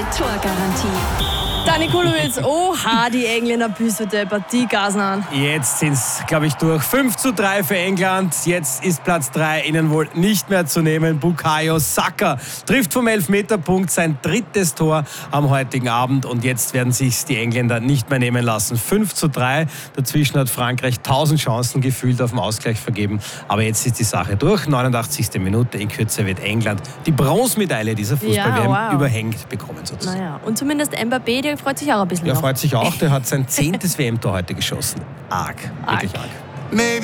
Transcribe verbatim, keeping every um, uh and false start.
Torgarantie. Dani Kulowitz, oha, die Engländer büßen die Partie Gasen an. Jetzt sind es, glaube ich, durch. fünf zu drei für England. Jetzt ist Platz drei ihnen wohl nicht mehr zu nehmen. Bukayo Saka trifft vom Elfmeterpunkt sein drittes Tor am heutigen Abend. Und jetzt werden sich die Engländer nicht mehr nehmen lassen. fünf zu drei. Dazwischen hat Frankreich tausend Chancen gefühlt auf den Ausgleich vergeben. Aber jetzt ist die Sache durch. neunundachtzigste Minute. In Kürze wird England die Bronzemedaille dieser Fußball-W M Ja, wow. überhängt bekommen. Sozusagen. Naja, und zumindest Mbappé, der freut sich auch ein bisschen. Er noch. freut sich auch. Der hat sein zehntes W M-Tor heute geschossen. Arg. Wirklich arg. Maybe